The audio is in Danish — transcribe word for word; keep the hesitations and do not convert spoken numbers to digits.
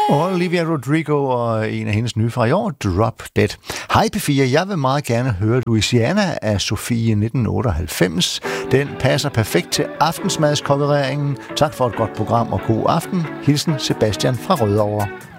Og Olivia Rodrigo og en af hendes nye fra i år, Drop Dead. Hej P fire, jeg vil meget gerne høre Louisiana af Sofie nitten otteoghalvfems. Den passer perfekt til aftensmadskonkurreringen. Tak for et godt program og god aften. Hilsen Sebastian fra Rødovre.